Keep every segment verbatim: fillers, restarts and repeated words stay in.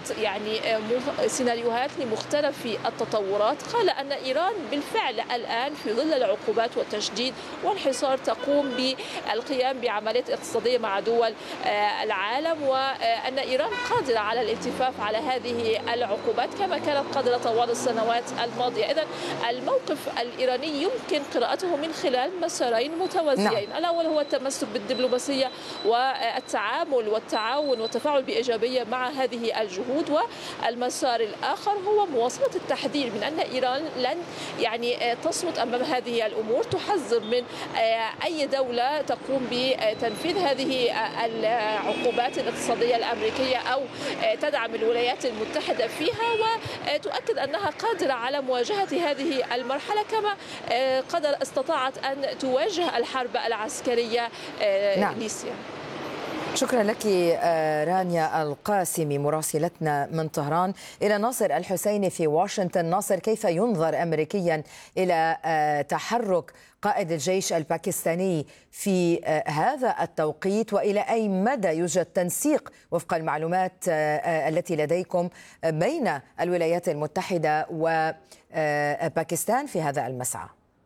يعني سيناريوهات لمختلف التطورات. قال أن إيران بالفعل الآن في ظل العقوبات والتشديد والحصار تقوم بالقيام بعمليات اقتصادية مع دول العالم، وأن إيران قادرة على الالتفاف على هذه العقوبات كما كانت قادرة طوال السنوات الماضية. إذن الموقف الإيراني يمكن قراءته من خلال مسارين متوازيين. نعم. الأول هو التمسك بالدبلوماسية والتعامل والتعاون والتفاعل بإيجابية مع هذه الجهود، والمسار الآخر هو مواصلة التحذير من أن إيران لن يعني تصمت أمام هذه الأمور، تحذر من أي دولة تقوم بتنفيذ هذه العقوبات الاقتصادية الأمريكية أو تدعم الولايات المتحدة فيها، وتؤكد أنها قادرة على مواجهة هذه المرحلة كما قدر استطاعت أن تواجه الحرب العسكرية. نعم. ليسيا. شكرا لك رانيا القاسمي مراسلتنا من طهران. إلى ناصر الحسيني في واشنطن. ناصر، كيف ينظر أمريكيا إلى تحرك قائد الجيش الباكستاني في هذا التوقيت، وإلى أي مدى يوجد تنسيق وفق المعلومات التي لديكم بين الولايات المتحدة وباكستان في هذا المسعى؟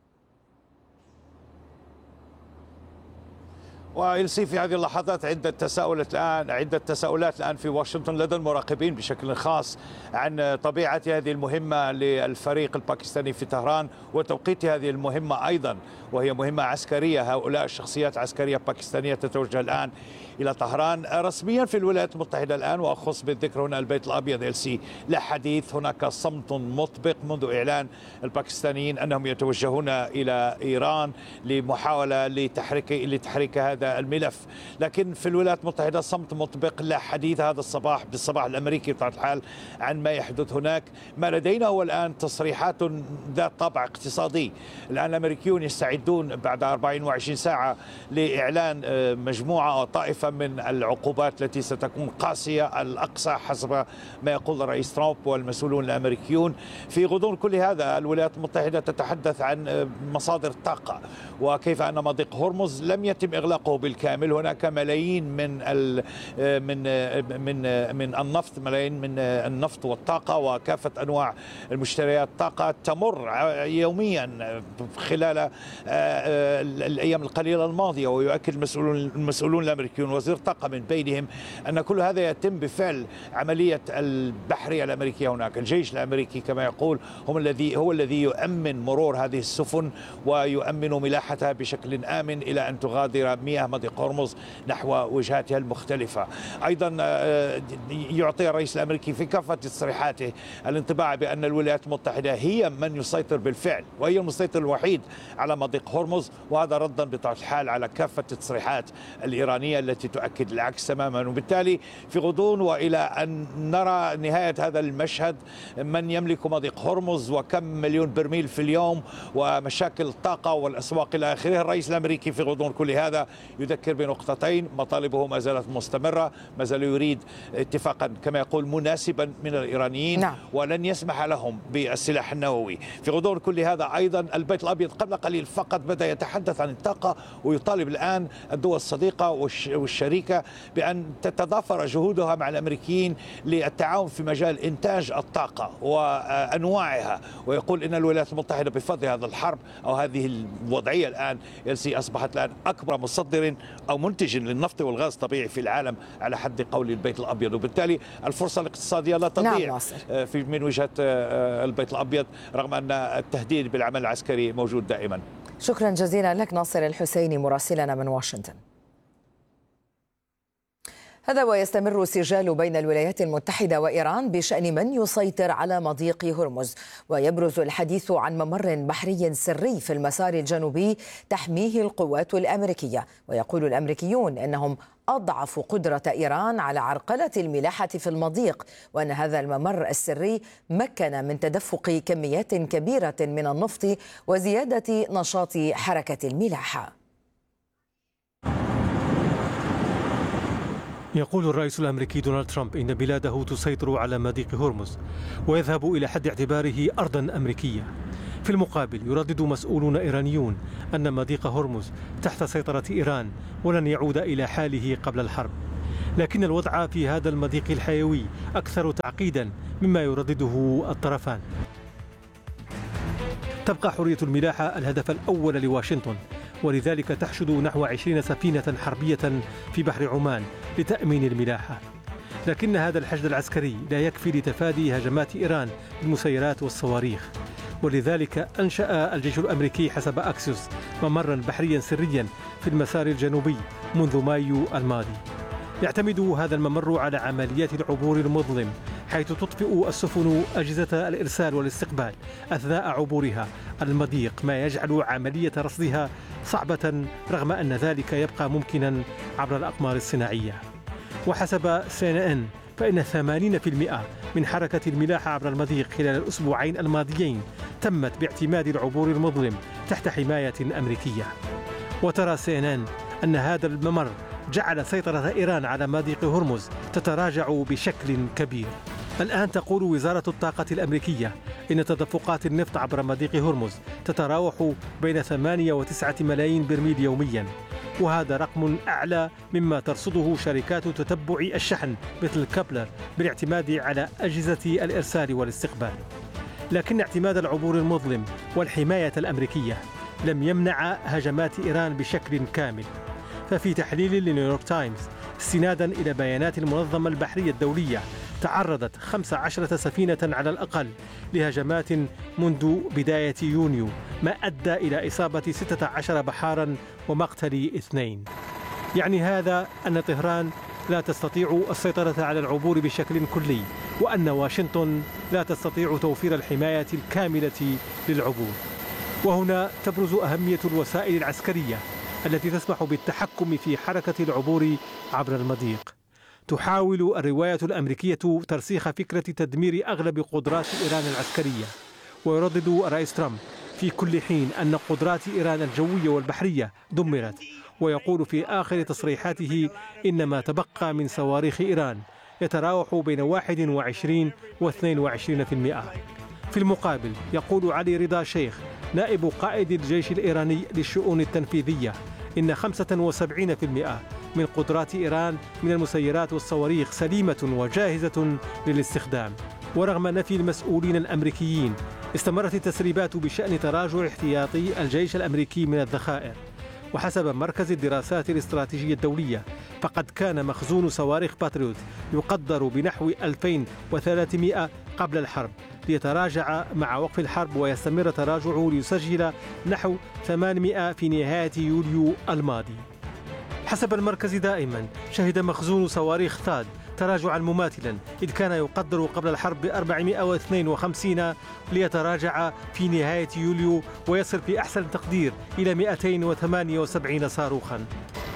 ويلسي في هذه اللحظات عدة تساؤلات الآن عدة تساؤلات الآن في واشنطن لدى المراقبين بشكل خاص عن طبيعة هذه المهمة للفريق الباكستاني في طهران وتوقيت هذه المهمة أيضا، وهي مهمة عسكرية. هؤلاء الشخصيات عسكرية باكستانية تتوجه الآن إلى طهران. رسميا في الولايات المتحدة الآن، وأخص بالذكر هنا البيت الأبيض إلسي، لا حديث. هناك صمت مطبق منذ إعلان الباكستانيين أنهم يتوجهون إلى إيران لمحاولة لتحريك لتحريك هذا الملف، لكن في الولايات المتحدة صمت مطبق، لا حديث هذا الصباح بالصباح الأمريكي بطبيعة الحال عن ما يحدث هناك. ما لدينا هو الآن تصريحات ذات طابع اقتصادي. الآن الأمريكيون يستعدون بعد أربعين وعشرين ساعة لإعلان مجموعة أو طائفة من العقوبات التي ستكون قاسية الأقصى حسب ما يقول الرئيس ترامب والمسؤولون الأمريكيون. في غضون كل هذا الولايات المتحدة تتحدث عن مصادر الطاقة وكيف أن مضيق هرمز لم يتم إغلاقه بالكامل. هناك ملايين من من من من النفط، ملايين من النفط والطاقة وكافة أنواع المشتريات الطاقة تمر يوميا خلال الأيام القليلة الماضية. ويؤكد المسؤولون المسؤولون الأمريكيون وزير الطاقة من بينهم أن كل هذا يتم بفعل عملية البحرية الأمريكية هناك. الجيش الأمريكي كما يقول هو الذي هو الذي يؤمن مرور هذه السفن ويؤمن ملاحتها بشكل آمن إلى أن تغادر مياه مضيق هرمز نحو وجهاتها المختلفة. أيضا يعطي الرئيس الأمريكي في كافة تصريحاته الانطباع بأن الولايات المتحدة هي من يسيطر بالفعل وهي المسيطر الوحيد على مضيق هرمز، وهذا ردا بطبيعة الحال على كافة التصريحات الإيرانية التي تؤكد العكس تماما. وبالتالي في غضون وإلى أن نرى نهاية هذا المشهد من يملك مضيق هرمز وكم مليون برميل في اليوم ومشاكل الطاقة والأسواق إلى آخره، الرئيس الأمريكي في غضون كل هذا يذكر بنقطتين: مطالبه ما زالت مستمرة، ما زال يريد اتفاقا كما يقول مناسبا من الإيرانيين. نعم. ولن يسمح لهم بالسلاح النووي. في غضون كل هذا أيضا البيت الأبيض قبل قليل فقط بدأ يتحدث عن الطاقة ويطالب الآن الدول الصديقة والشريكة بأن تتضافر جهودها مع الأمريكيين للتعاون في مجال إنتاج الطاقة وأنواعها. ويقول إن الولايات المتحدة بفضل هذا الحرب أو هذه الوضعية الآن يلسي أصبحت الآن أكبر مصدر أو منتج للنفط والغاز الطبيعي في العالم على حد قول البيت الأبيض، وبالتالي الفرصة الاقتصادية لا تضيع. نعم. في من وجهة البيت الأبيض رغم أن التهديد بالعمل العسكري موجود دائما. شكرا جزيلا لك ناصر الحسيني مراسلنا من واشنطن. هذا ويستمر السجال بين الولايات المتحدة وإيران بشأن من يسيطر على مضيق هرمز، ويبرز الحديث عن ممر بحري سري في المسار الجنوبي تحميه القوات الأمريكية. ويقول الأمريكيون أنهم أضعفوا قدرة إيران على عرقلة الملاحة في المضيق، وأن هذا الممر السري مكن من تدفق كميات كبيرة من النفط وزيادة نشاط حركة الملاحة. يقول الرئيس الأمريكي دونالد ترامب إن بلاده تسيطر على مضيق هرمز ويذهب إلى حد اعتباره أرضا أمريكية. في المقابل يردد مسؤولون إيرانيون أن مضيق هرمز تحت سيطرة إيران ولن يعود إلى حاله قبل الحرب. لكن الوضع في هذا المضيق الحيوي أكثر تعقيدا مما يردده الطرفان. تبقى حرية الملاحة الهدف الأول لواشنطن، ولذلك تحشد نحو عشرين سفينة حربية في بحر عمان لتأمين الملاحة. لكن هذا الحشد العسكري لا يكفي لتفادي هجمات إيران بالمسيرات والصواريخ، ولذلك أنشأ الجيش الأمريكي حسب أكسيوس ممرا بحريا سريا في المسار الجنوبي منذ مايو الماضي. يعتمد هذا الممر على عمليات العبور المظلم، حيث تطفئ السفن أجهزة الإرسال والاستقبال أثناء عبورها المضيق، ما يجعل عملية رصدها صعبة رغم أن ذلك يبقى ممكنا عبر الأقمار الصناعية. وحسب سي إن إن فإن ثمانين بالمئة من حركة الملاحة عبر المضيق خلال الأسبوعين الماضيين تمت باعتماد العبور المظلم تحت حماية أمريكية. وترى سي إن إن أن هذا الممر جعل سيطرة إيران على مضيق هرمز تتراجع بشكل كبير. الآن تقول وزارة الطاقة الأمريكية إن تدفقات النفط عبر مضيق هرمز تتراوح بين ثمانية وتسعة ملايين برميل يوميا، وهذا رقم أعلى مما ترصده شركات تتبع الشحن مثل كابلر بالاعتماد على أجهزة الإرسال والاستقبال. لكن اعتماد العبور المظلم والحماية الأمريكية لم يمنع هجمات إيران بشكل كامل. ففي تحليل لنيويورك تايمز استنادا إلى بيانات المنظمة البحرية الدولية، تعرضت خمس عشرة سفينة على الأقل لهجمات منذ بداية يونيو، ما أدى إلى إصابة ستة عشر بحارا ومقتل اثنين. يعني هذا أن طهران لا تستطيع السيطرة على العبور بشكل كلي، وأن واشنطن لا تستطيع توفير الحماية الكاملة للعبور. وهنا تبرز أهمية الوسائل العسكرية التي تسمح بالتحكم في حركة العبور عبر المضيق. تحاول الرواية الأمريكية ترسيخ فكرة تدمير أغلب قدرات إيران العسكرية، ويردد الرئيس ترامب في كل حين أن قدرات إيران الجوية والبحرية دمرت، ويقول في آخر تصريحاته إن ما تبقى من صواريخ إيران يتراوح بين واحد وعشرين واثنين وعشرين بالمئة. في المقابل يقول علي رضا شيخ نائب قائد الجيش الإيراني للشؤون التنفيذية إن خمسة وسبعين بالمئة من قدرات إيران من المسيرات والصواريخ سليمة وجاهزة للاستخدام. ورغم نفي المسؤولين الأمريكيين، استمرت التسريبات بشأن تراجع احتياطي الجيش الأمريكي من الذخائر. وحسب مركز الدراسات الاستراتيجية الدولية، فقد كان مخزون صواريخ باتريوت يقدر بنحو ألفين وثلاثمئة قبل الحرب، ليتراجع مع وقف الحرب ويستمر تراجعه ليسجل نحو ثمانمئة في نهاية يوليو الماضي. حسب المركز دائما شهد مخزون صواريخ ثاد تراجعا مماثلا، إذ كان يقدر قبل الحرب ب أربعمئة واثنين وخمسين ليتراجع في نهاية يوليو ويصل في أحسن تقدير إلى مئتين وثمانية وسبعين صاروخا.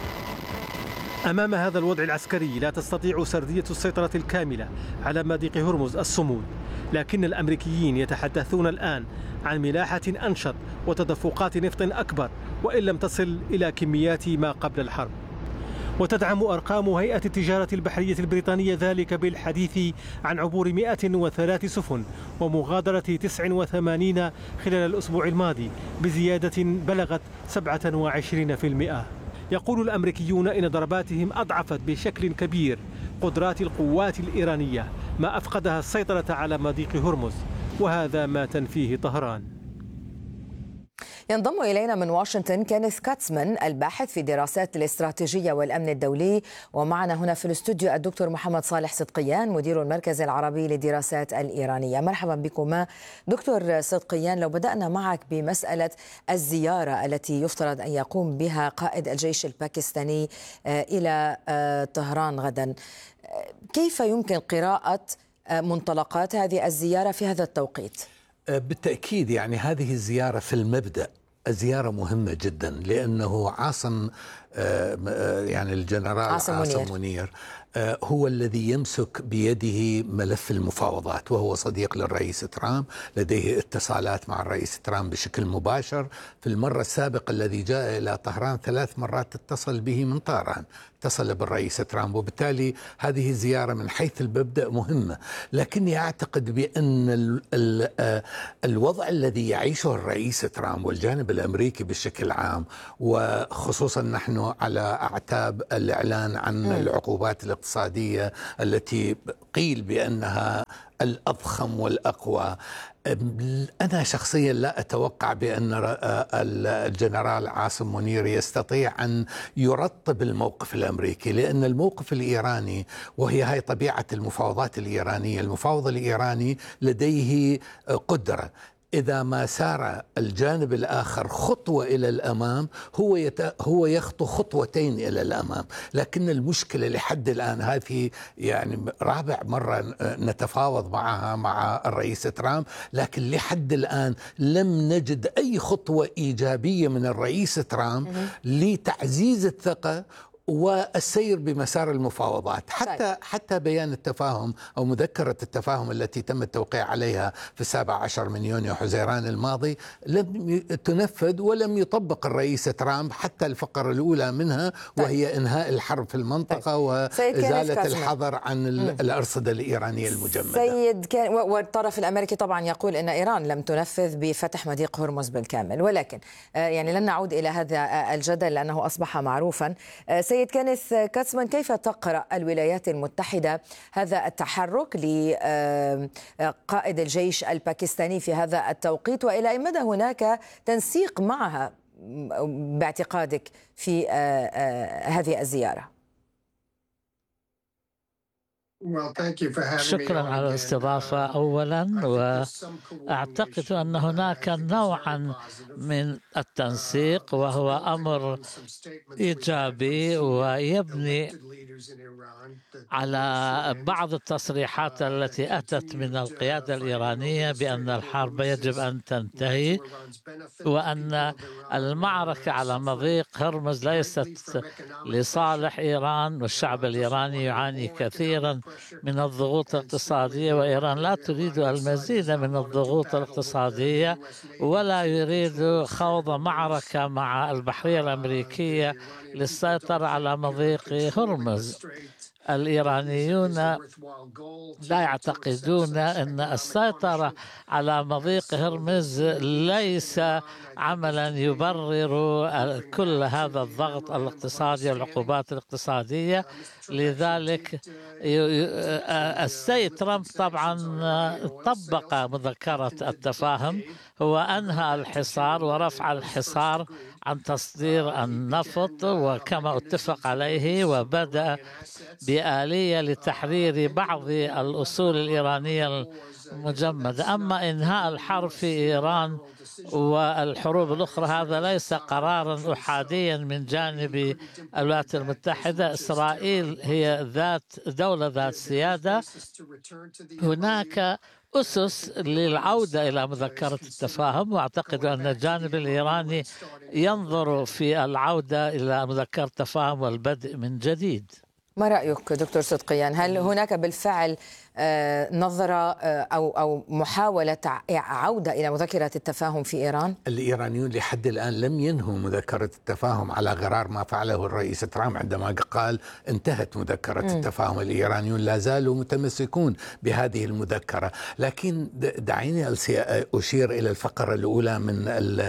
أمام هذا الوضع العسكري لا تستطيع سردية السيطرة الكاملة على مضيق هرمز الصمود، لكن الأمريكيين يتحدثون الآن عن ملاحة أنشط وتدفقات نفط أكبر، وإن لم تصل إلى كميات ما قبل الحرب. وتدعم أرقام هيئة التجارة البحرية البريطانية ذلك بالحديث عن عبور مئة وثلاث سفن ومغادرة تسع وثمانين خلال الأسبوع الماضي بزيادة بلغت سبعة وعشرين بالمئة. يقول الأمريكيون إن ضرباتهم أضعفت بشكل كبير قدرات القوات الإيرانية، ما أفقدها السيطرة على مضيق هرمز، وهذا ما تنفيه طهران. ينضم إلينا من واشنطن كينيث كاتسمان الباحث في دراسات الاستراتيجية والأمن الدولي، ومعنا هنا في الاستوديو الدكتور محمد صالح صدقيان مدير المركز العربي للدراسات الإيرانية. مرحبا بكما دكتور صدقيان. لو بدأنا معك بمسألة الزيارة التي يفترض أن يقوم بها قائد الجيش الباكستاني إلى طهران غدا، كيف يمكن قراءة منطلقات هذه الزيارة في هذا التوقيت؟ بالتأكيد يعني هذه الزيارة في المبدأ زيارة مهمة جدا، لأنه عاصم يعني الجنرال عاصم, عاصم منير هو الذي يمسك بيده ملف المفاوضات، وهو صديق للرئيس ترامب، لديه اتصالات مع الرئيس ترامب بشكل مباشر. في المرة السابقة الذي جاء إلى طهران ثلاث مرات اتصل به من طهران، اتصل بالرئيس ترامب، وبالتالي هذه الزيارة من حيث المبدأ مهمة. لكني أعتقد بأن ال ال الوضع الذي يعيشه الرئيس ترامب والجانب الأمريكي بشكل عام، وخصوصا نحن نحن على أعتاب الإعلان عن م. العقوبات الاقتصادية التي قيل بأنها الأضخم والأقوى. أنا شخصيا لا أتوقع بأن الجنرال عاصم منير يستطيع أن يرطب الموقف الأمريكي، لأن الموقف الإيراني، وهي هاي طبيعة المفاوضات الإيرانية، المفاوض الإيراني لديه قدرة إذا ما سار الجانب الآخر خطوة إلى الأمام هو يت... هو يخطو خطوتين إلى الأمام. لكن المشكلة لحد الآن، هذه يعني رابع مرة نتفاوض معها مع الرئيس ترامب، لكن لحد الآن لم نجد أي خطوة إيجابية من الرئيس ترامب لتعزيز الثقة والسير بمسار المفاوضات. حتى حتى بيان التفاهم أو مذكرة التفاهم التي تم التوقيع عليها في السابع عشر من يونيو حزيران الماضي لم تنفذ ولم يطبق الرئيس ترامب حتى الفقرة الأولى منها، وهي إنهاء الحرب في المنطقة وإزالة الحظر عن الأرصدة الإيرانية المجمدة. سيد كان والطرف الأمريكي طبعا يقول أن إيران لم تنفذ بفتح مضيق هرمز بالكامل، ولكن يعني لن نعود إلى هذا الجدل لأنه أصبح معروفا. سيد كينيث كاتسمان، كيف تقرأ الولايات المتحدة هذا التحرك لقائد الجيش الباكستاني في هذا التوقيت، وإلى أي مدى هناك تنسيق معها باعتقادك في هذه الزيارة؟ شكرا على الاستضافة أولا، وأعتقد أن هناك نوعا من التنسيق وهو أمر إيجابي ويبني على بعض التصريحات التي أتت من القيادة الإيرانية بأن الحرب يجب أن تنتهي، وأن المعركة على مضيق هرمز ليست لصالح إيران، والشعب الإيراني يعاني كثيرا من الضغوط الاقتصادية، وإيران لا تريد المزيد من الضغوط الاقتصادية ولا يريد خوض معركة مع البحرية الأمريكية للسيطرة على مضيق هرمز. الإيرانيون لا يعتقدون أن السيطرة على مضيق هرمز ليس عملا يبرر كل هذا الضغط الاقتصادي والعقوبات الاقتصادية. لذلك السيد ترامب طبعا طبق مذكرة التفاهم، هو أنهى الحصار ورفع الحصار عن تصدير النفط وكما اتفق عليه، وبدأ بآلية لتحرير بعض الأصول الإيرانية المجمدة. أما إنهاء الحرب في إيران والحروب الأخرى هذا ليس قرارا أحاديا من جانب الولايات المتحدة. إسرائيل هي ذات دولة ذات سيادة، هناك أسس للعودة إلى مذكرة التفاهم، وأعتقد أن الجانب الإيراني ينظر في العودة إلى مذكرة التفاهم والبدء من جديد. ما رأيك دكتور صدقيان؟ هل هناك بالفعل نظرة أو أو محاولة عودة إلى مذكرة التفاهم في إيران؟ الإيرانيون لحد الآن لم ينهوا مذكرة التفاهم، على غرار ما فعله الرئيس ترامب عندما قال انتهت مذكرة م. التفاهم. الإيرانيون لا زالوا متمسكون بهذه المذكرة. لكن دعيني أشير إلى الفقرة الأولى من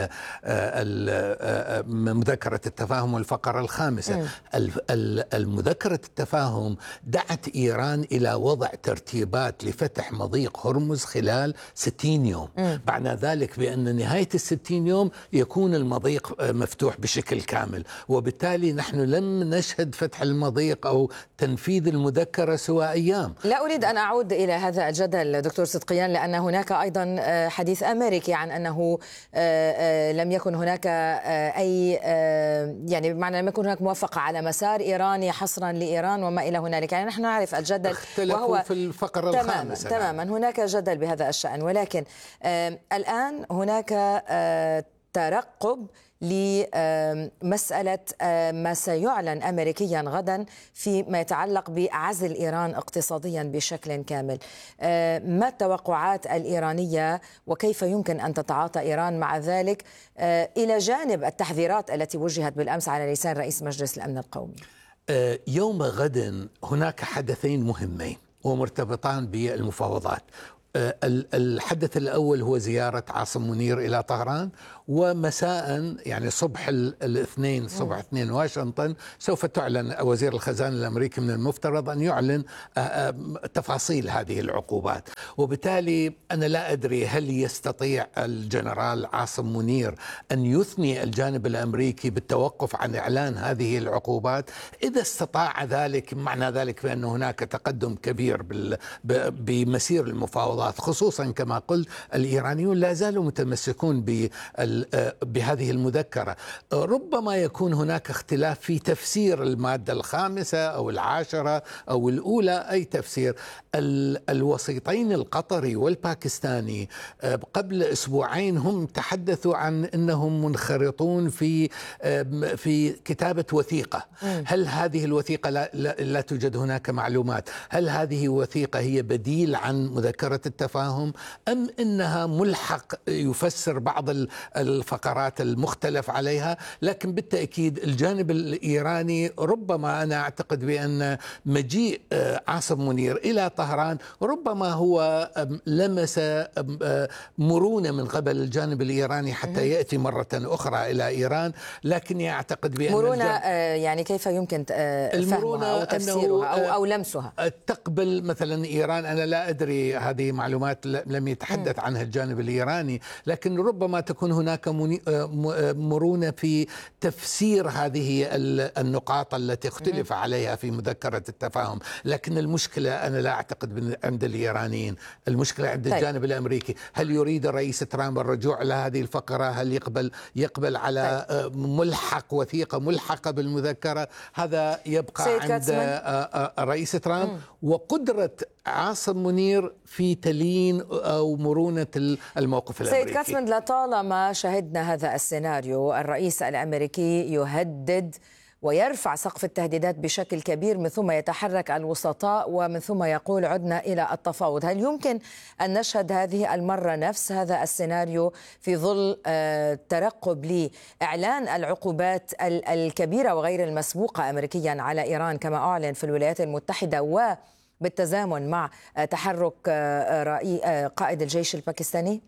مذكرة التفاهم والفقرة الخامسة. المذكرة التفاهم دعت إيران إلى وضع ترتيب لفتح مضيق هرمز خلال ستين يوم. م. بعد ذلك بأن نهاية الستين يوم يكون المضيق مفتوح بشكل كامل، وبالتالي نحن لم نشهد فتح المضيق أو تنفيذ المذكرة سوى أيام. لا أريد أن أعود إلى هذا الجدل دكتور صدقيان، لأن هناك أيضا حديث أمريكي عن أنه لم يكن هناك أي يعني بمعنى لم يكن هناك موافقة على مسار إيراني حصرا لإيران وما إلى هنالك. يعني نحن نعرف الجدل وهو في الفقرة تماما الخامسة. تماما هناك جدل بهذا الشأن، ولكن آه الآن هناك آه ترقب لمسألة آه ما سيعلن أمريكيا غدا فيما يتعلق بعزل إيران اقتصاديا بشكل كامل. آه ما التوقعات الإيرانية وكيف يمكن أن تتعاطى إيران مع ذلك آه إلى جانب التحذيرات التي وجهت بالأمس على لسان رئيس مجلس الأمن القومي؟ آه يوم غد هناك حدثين مهمين ومرتبطان بالمفاوضات. الحدث الأول هو زيارة عاصم منير إلى طهران، ومساء يعني صبح الاثنين صبح اثنين واشنطن سوف تعلن وزير الخزانة الأمريكي من المفترض أن يعلن تفاصيل هذه العقوبات. وبالتالي أنا لا أدري هل يستطيع الجنرال عاصم منير أن يثني الجانب الأمريكي بالتوقف عن إعلان هذه العقوبات. إذا استطاع ذلك معنى ذلك بأن هناك تقدم كبير بمسير المفاوضات، خصوصا كما قلت الإيرانيون لا زالوا متمسكون بهذه المذكرة. ربما يكون هناك اختلاف في تفسير المادة الخامسة أو العاشرة أو الأولى، أي تفسير. الوسيطين القطري والباكستاني قبل أسبوعين هم تحدثوا عن أنهم منخرطون في في كتابة وثيقة. هل هذه الوثيقة لا, لا, لا توجد هناك معلومات؟ هل هذه وثيقة هي بديل عن مذكرة التفاهم، أم إنها ملحق يفسر بعض الفقرات المختلف عليها؟ لكن بالتأكيد الجانب الإيراني ربما أنا أعتقد بأن مجيء عاصم منير إلى طهران ربما هو لمس مرونة من قبل الجانب الإيراني حتى يأتي مرة أخرى إلى إيران. لكني أعتقد بأن مرونة يعني كيف يمكن فهمها أو تفسيرها أو, أو لمسها؟ تقبل مثلا إيران، أنا لا أدري هذه معلومات لم يتحدث عنها الجانب الإيراني، لكن ربما تكون هناك مرونة في تفسير هذه النقاط التي اختلف عليها في مذكرة التفاهم. لكن المشكلة أنا لا أعتقد عند الإيرانيين، المشكلة عند الجانب الأمريكي. هل يريد الرئيس ترامب الرجوع إلى هذه الفقرة؟ هل يقبل يقبل على ملحق وثيقة ملحقة بالمذكرة؟ هذا يبقى عند الرئيس ترامب وقدرة عاصم منير في تلين أو مرونة الموقف الأمريكي. سيد كاتسمان، لطالما شهدنا هذا السيناريو، الرئيس الأمريكي يهدد ويرفع سقف التهديدات بشكل كبير، من ثم يتحرك الوسطاء ومن ثم يقول عدنا إلى التفاوض. هل يمكن أن نشهد هذه المرة نفس هذا السيناريو في ظل ترقب لإعلان العقوبات الكبيرة وغير المسبوقة أمريكيا على إيران كما أعلن في الولايات المتحدة، وبالتزامن مع تحرك قائد الجيش الباكستاني؟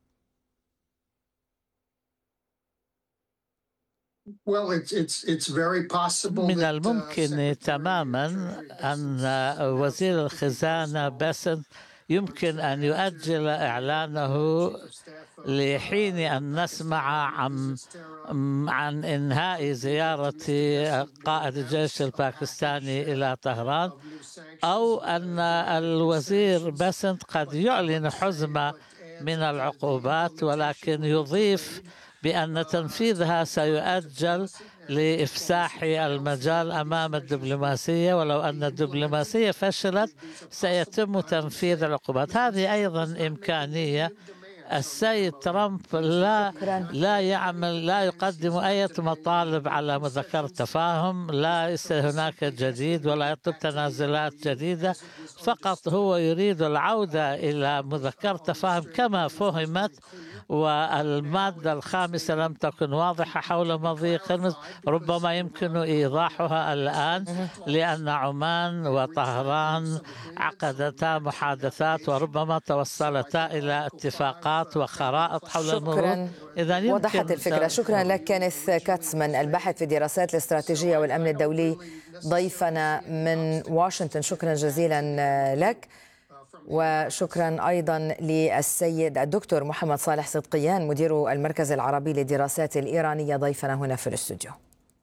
من الممكن تماما أن وزير الخزانة باسنت يمكن أن يؤجل إعلانه لحين أن نسمع عن عن إنهاء زيارة قائد الجيش الباكستاني إلى طهران، أو أن الوزير باسنت قد يعلن حزمة من العقوبات ولكن يضيف بأن تنفيذها سيؤجل لإفساح المجال أمام الدبلوماسية، ولو أن الدبلوماسية فشلت سيتم تنفيذ العقوبات. هذه أيضا إمكانية. السيد ترامب لا لا يعمل لا يقدم أي مطالب على مذكرة تفاهم، ليس هناك جديد ولا يطلب تنازلات جديدة، فقط هو يريد العودة إلى مذكرة تفاهم كما فهمت، والمادة الخامسة لم تكن واضحة حول مضي قرمز. ربما يمكن إيضاحها الآن لأن عمان وطهران عقدتا محادثات وربما توصلتا إلى اتفاقات وخرائط حول المرور. إذا وضحت الفكرة. شكرا لك كينيث كاتسمان، الباحث في دراسات الاستراتيجية والأمن الدولي، ضيفنا من واشنطن. شكرا جزيلا لك. وشكرا أيضا للسيد الدكتور محمد صالح صدقيان، مدير المركز العربي للدراسات الإيرانية، ضيفنا هنا في الاستوديو.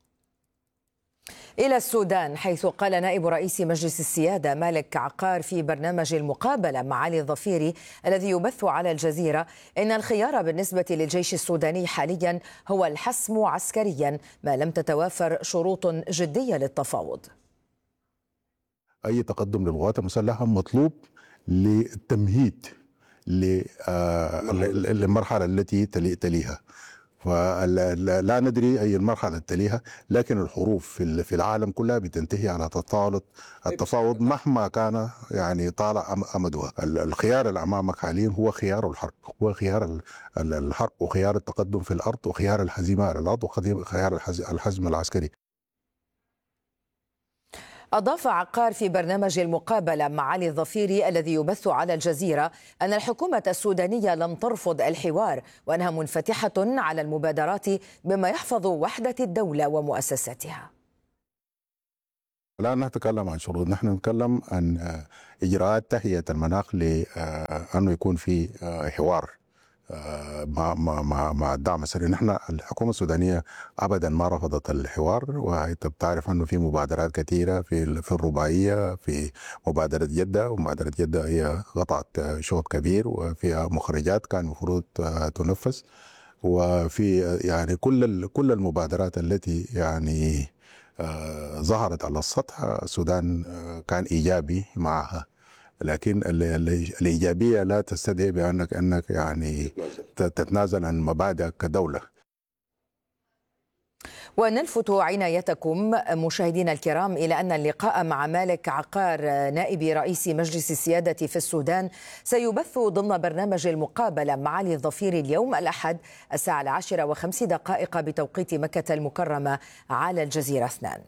إلى السودان، حيث قال نائب رئيس مجلس السيادة مالك عقار في برنامج المقابلة مع علي الظفيري الذي يبث على الجزيرة إن الخيار بالنسبة للجيش السوداني حاليا هو الحسم عسكريا ما لم تتوافر شروط جدية للتفاوض. أي تقدم للقوات المسلحة مطلوب للتمهيد للمرحلة التي تليها، فلا ندري أي المرحلة تليها، لكن الحروب في العالم كلها بتنتهي على تطاولة التفاوض مهما كان يعني طال أمدها. الخيار اللي أمامك حاليا هو خيار الحرب، هو خيار الحرب وخيار التقدم في الأرض وخيار الهزيمة على الأرض وخيار الحزم العسكري. أضاف عقار في برنامج المقابلة مع علي الظفيري الذي يبث على الجزيرة أن الحكومة السودانية لم ترفض الحوار وأنها منفتحة على المبادرات بما يحفظ وحدة الدولة ومؤسساتها. لا نتكلم عن شروط، نحن نتكلم عن إجراءات تهيئة المناخ لأنه يكون في حوار مع مع مع الدعم السري. نحن الحكومة السودانية أبدا ما رفضت الحوار، وأنت بتعرف أنه في مبادرات كثيرة في في الرباعية، في مبادرة جدة، ومبادرة جدة هي قطعت شوط كبير وفيها مخرجات كان المفروض تنفذ، وفي يعني كل كل المبادرات التي يعني آه ظهرت على السطح السودان آه كان إيجابي معها، لكن الإيجابية لا تستدعي بأنك أنك يعني تتنازل عن مبادئك كدولة. ونلفت عنايتكم مشاهدينا الكرام إلى أن اللقاء مع مالك عقار نائب رئيس مجلس السيادة في السودان سيبث ضمن برنامج المقابلة مع علي الظفيري اليوم الأحد الساعة العاشرة وخمس دقائق بتوقيت مكة المكرمة على الجزيرة اثنان.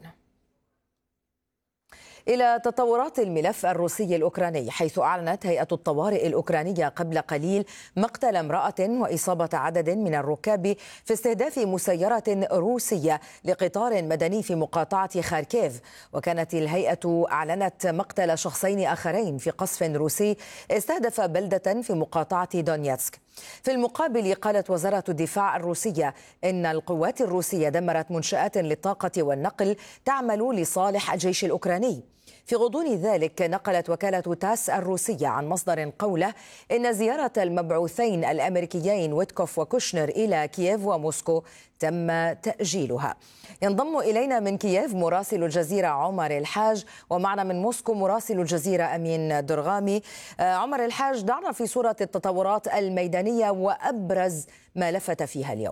إلى تطورات الملف الروسي الأوكراني، حيث أعلنت هيئة الطوارئ الأوكرانية قبل قليل مقتل امرأة وإصابة عدد من الركاب في استهداف مسيرة روسية لقطار مدني في مقاطعة خاركيف. وكانت الهيئة أعلنت مقتل شخصين آخرين في قصف روسي استهدف بلدة في مقاطعة دونيتسك. في المقابل قالت وزارة الدفاع الروسية إن القوات الروسية دمرت منشآت للطاقة والنقل تعمل لصالح الجيش الأوكراني. في غضون ذلك نقلت وكالة تاس الروسية عن مصدر قوله إن زيارة المبعوثين الأمريكيين ويتكوف وكوشنر إلى كييف وموسكو تم تأجيلها. ينضم إلينا من كييف مراسل الجزيرة عمر الحاج، ومعنا من موسكو مراسل الجزيرة أمين درغامي. عمر الحاج، دعنا في صورة التطورات الميدانية وأبرز ما لفت فيها اليوم.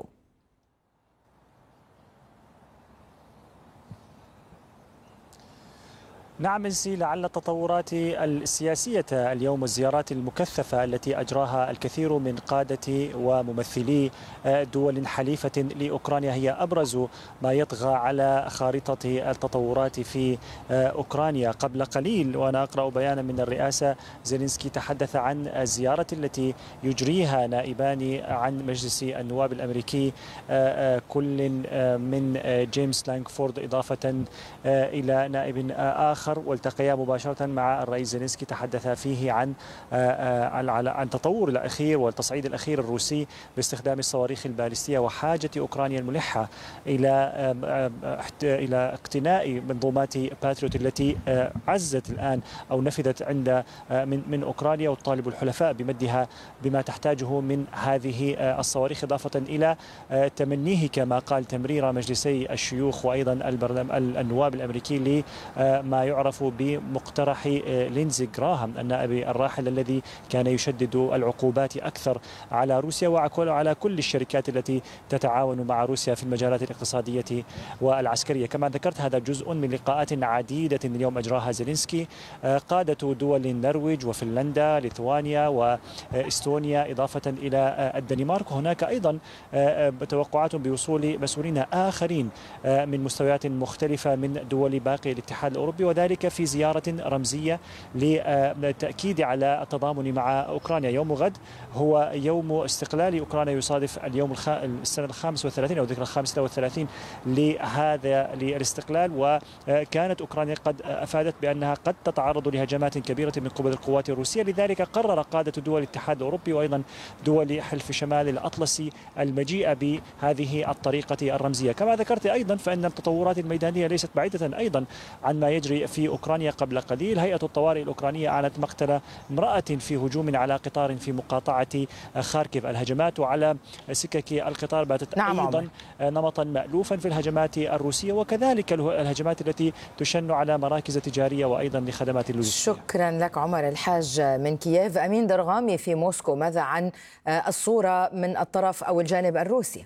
نعم انسي، لعل التطورات السياسية اليوم والزيارات المكثفة التي أجراها الكثير من قادة وممثلي دول حليفة لأوكرانيا هي أبرز ما يطغى على خارطة التطورات في أوكرانيا. قبل قليل وأنا أقرأ بيانا من الرئاسة، زيلينسكي تحدث عن الزيارة التي يجريها نائبان عن مجلس النواب الأمريكي كل من جيمس لانغفورد إضافة إلى نائب آخر، والتقيا مباشرة مع الرئيس زيلينسكي تحدث فيه عن عن تطور الأخير والتصعيد الأخير الروسي باستخدام الصواريخ البالستية وحاجة أوكرانيا الملحة إلى إلى اقتناء منظومات باتريوت التي عزت الآن أو نفذت عند من من أوكرانيا، وتطالب الحلفاء بمدها بما تحتاجه من هذه الصواريخ، إضافة إلى تمنيه كما قال تمرير مجلسي الشيوخ وأيضا النواب الأمريكي لما يعرف بمقترح لينزي غراهام النائب الراحل الذي كان يشدد العقوبات أكثر على روسيا وعلى كل الشركات التي تتعاون مع روسيا في المجالات الاقتصادية والعسكرية. كما ذكرت هذا جزء من لقاءات عديدة اليوم أجراها زيلينسكي قادة دول النرويج وفنلندا ليثوانيا وإستونيا إضافة إلى الدنمارك. هناك أيضا توقعات بوصول مسؤولين آخرين من مستويات مختلفة من دول باقي الاتحاد الأوروبي، وذلك في زيارة رمزية للتأكيد على التضامن مع أوكرانيا. يوم غد هو يوم استقلال أوكرانيا، يصادف اليوم الخ... السنة الخامس والثلاثين أو ذكرى الخامسة والثلاثين لهذا للاستقلال، وكانت أوكرانيا قد أفادت بأنها قد تتعرض لهجمات كبيرة من قبل القوات الروسية. لذلك قرر قادة دول الاتحاد الأوروبي وأيضا دول حلف شمال الأطلسي المجيء بهذه الطريقة الرمزية. كما ذكرت أيضا فإن التطورات الميدانية ليست بعيدة أيضا عن ما يجري في أوكرانيا. قبل قليل هيئة الطوارئ الأوكرانية أعلنت مقتل امرأة في هجوم على قطار في مقاطعة خاركيف. الهجمات على سكك القطار باتت نعم أيضا عمر. نمطا مألوفا في الهجمات الروسية، وكذلك الهجمات التي تشن على مراكز تجارية وأيضا لخدمات اللوجستية. شكرا لك عمر الحاج من كييف. أمين درغامي في موسكو، ماذا عن الصورة من الطرف أو الجانب الروسي؟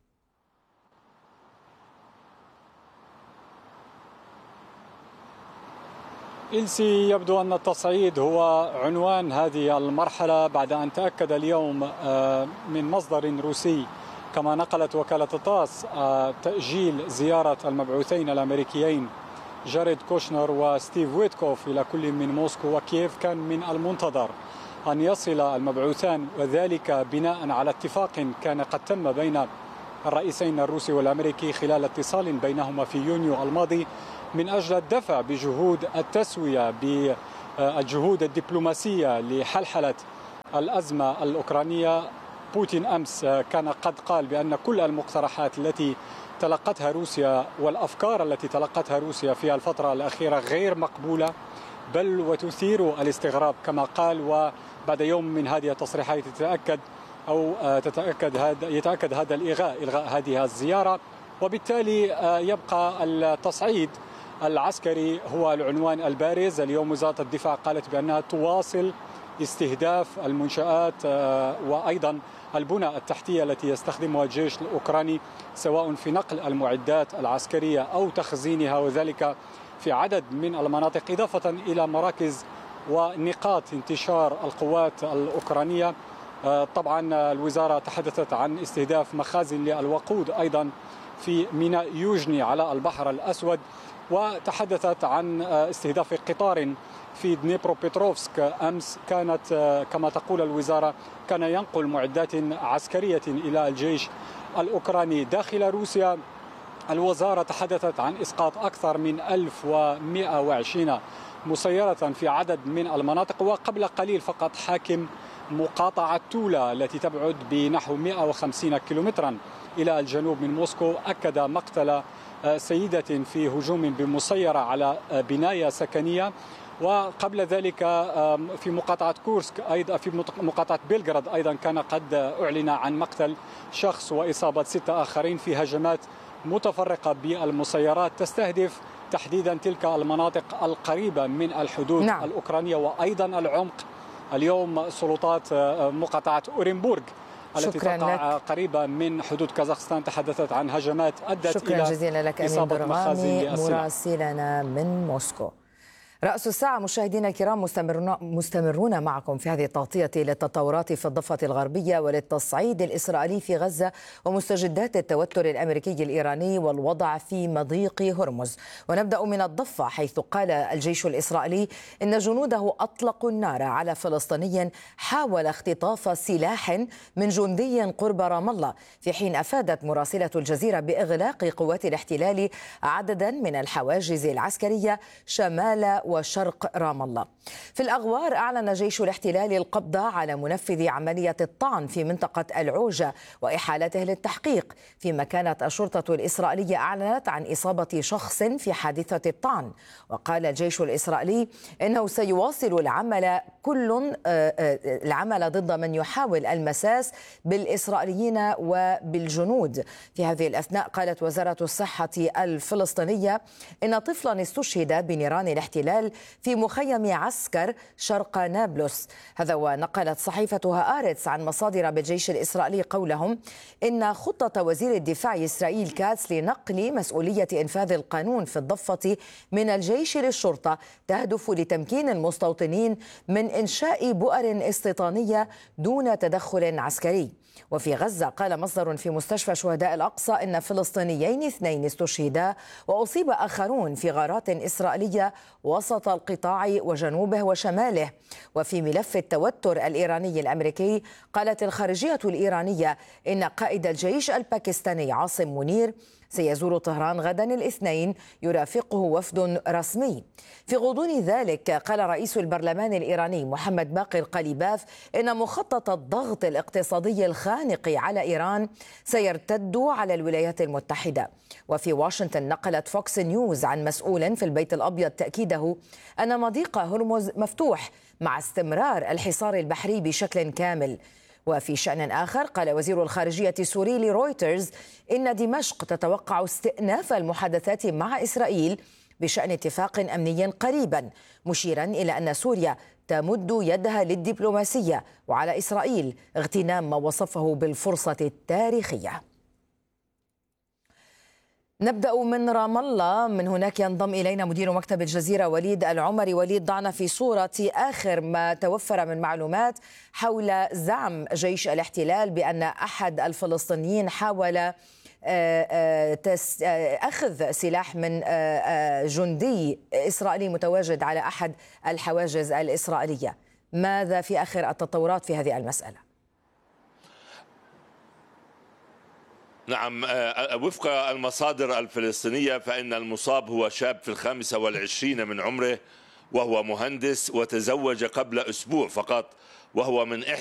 إلسي، يبدو أن التصعيد هو عنوان هذه المرحلة بعد أن تأكد اليوم من مصدر روسي كما نقلت وكالة تاس تأجيل زيارة المبعوثين الأمريكيين جاريد كوشنر وستيف ويتكوف إلى كل من موسكو وكييف، كان من المنتظر أن يصل المبعوثان، وذلك بناء على اتفاق كان قد تم بين الرئيسين الروسي والأمريكي خلال اتصال بينهما في يونيو الماضي من أجل الدفع بجهود التسوية بالجهود الدبلوماسية لحلحلة الأزمة الأوكرانية. بوتين أمس كان قد قال بأن كل المقترحات التي تلقتها روسيا والأفكار التي تلقتها روسيا في الفترة الأخيرة غير مقبولة بل وتثير الاستغراب كما قال. وبعد يوم من هذه التصريحات تتأكد أو تتأكد هذا يتأكد هذا الإلغاء إلغاء هذه الزيارة، وبالتالي يبقى التصعيد العسكري هو العنوان البارز. اليوم وزارة الدفاع قالت بأنها تواصل استهداف المنشآت وأيضا البنى التحتية التي يستخدمها الجيش الأوكراني سواء في نقل المعدات العسكرية أو تخزينها، وذلك في عدد من المناطق، إضافة إلى مراكز ونقاط انتشار القوات الأوكرانية. طبعا الوزارة تحدثت عن استهداف مخازن للوقود أيضا في ميناء يوجني على البحر الأسود، وتحدثت عن استهداف قطار في دنيبروبيتروفسك أمس كانت كما تقول الوزارة كان ينقل معدات عسكرية إلى الجيش الأوكراني داخل روسيا. الوزارة تحدثت عن إسقاط أكثر من ألف ومئة وعشرين مسيرة في عدد من المناطق، وقبل قليل فقط حاكم مقاطعة تولا التي تبعد بنحو مئة وخمسين كيلومترا إلى الجنوب من موسكو أكد مقتل سيدة في هجوم بمسيرة على بناية سكنية. وقبل ذلك في مقاطعة كورسك أيضا في مقاطعة بيلغراد أيضا كان قد أعلن عن مقتل شخص وإصابة ستة آخرين في هجمات متفرقة بالمسيرات تستهدف تحديدا تلك المناطق القريبة من الحدود نعم. الأوكرانية وأيضا العمق. اليوم سلطات مقاطعة أورينبورغ التي تقع قريبة من حدود كازاخستان تحدثت عن هجمات أدت شكرا إلى جزيلا لك إصابة مخازن مراسلنا من موسكو. رأس الساعة مشاهدينا الكرام، مستمرون, مستمرون معكم في هذه التغطية للتطورات في الضفة الغربية وللتصعيد الإسرائيلي في غزة ومستجدات التوتر الأمريكي الإيراني والوضع في مضيق هرمز. ونبدأ من الضفة، حيث قال الجيش الإسرائيلي إن جنوده أطلقوا النار على فلسطيني حاول اختطاف سلاح من جندي قرب رام الله، في حين أفادت مراسلة الجزيرة بإغلاق قوات الاحتلال عددا من الحواجز العسكرية شمال وشرق رام الله. في الأغوار أعلن جيش الاحتلال القبض على منفذ عملية الطعن في منطقة العوجة وإحالته للتحقيق، فيما كانت الشرطة الإسرائيلية أعلنت عن إصابة شخص في حادثة الطعن. وقال الجيش الإسرائيلي إنه سيواصل العمل كل العمل ضد من يحاول المساس بالإسرائيليين وبالجنود. في هذه الأثناء قالت وزارة الصحة الفلسطينية إن طفلا استشهد بنيران الاحتلال في مخيم عسكر شرق نابلس. هذا ونقلت صحيفة هآرتس عن مصادر بالجيش الإسرائيلي قولهم إن خطة وزير الدفاع إسرائيل كاتس لنقل مسؤولية إنفاذ القانون في الضفة من الجيش للشرطة تهدف لتمكين المستوطنين من إنشاء بؤر استيطانية دون تدخل عسكري. وفي غزة قال مصدر في مستشفى شهداء الأقصى إن فلسطينيين اثنين استشهدا وأصيب آخرون في غارات إسرائيلية وسط القطاع وجنوبه وشماله. وفي ملف التوتر الإيراني الأمريكي قالت الخارجية الإيرانية إن قائد الجيش الباكستاني عاصم منير سيزور طهران غدا الاثنين يرافقه وفد رسمي. في غضون ذلك قال رئيس البرلمان الإيراني محمد باقر قليباف إن مخطط الضغط الاقتصادي الخانق على إيران سيرتد على الولايات المتحدة. وفي واشنطن نقلت فوكس نيوز عن مسؤول في البيت الأبيض تأكيده أن مضيق هرمز مفتوح مع استمرار الحصار البحري بشكل كامل. وفي شأن آخر قال وزير الخارجية السوري لرويترز إن دمشق تتوقع استئناف المحادثات مع إسرائيل بشأن اتفاق أمني قريبا، مشيرا إلى أن سوريا تمد يدها للدبلوماسية وعلى إسرائيل اغتنام ما وصفه بالفرصة التاريخية. نبدأ من رام الله، من هناك ينضم إلينا مدير مكتب الجزيرة وليد العمري. وليد، ضعنا في صورة آخر ما توفر من معلومات حول زعم جيش الاحتلال بأن أحد الفلسطينيين حاول أخذ سلاح من جندي إسرائيلي متواجد على أحد الحواجز الإسرائيلية. ماذا في آخر التطورات في هذه المسألة؟ نعم، وفق المصادر الفلسطينية فإن المصاب هو شاب في الخامسة والعشرين من عمره، وهو مهندس وتزوج قبل أسبوع فقط، وهو من إحدى